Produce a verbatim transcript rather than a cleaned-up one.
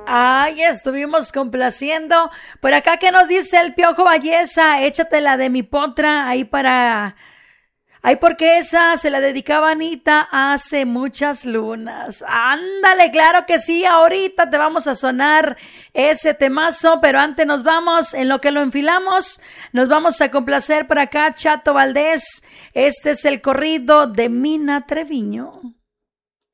Ay, estuvimos complaciendo. Por acá, ¿qué nos dice el Piojo Valleza? Échatela de mi potra ahí para... Ay, porque esa se la dedicaba Anita hace muchas lunas. Ándale, claro que sí, ahorita te vamos a sonar ese temazo, pero antes nos vamos, en lo que lo enfilamos, nos vamos a complacer por acá, Chato Valdés. Este es el corrido de Mina Treviño.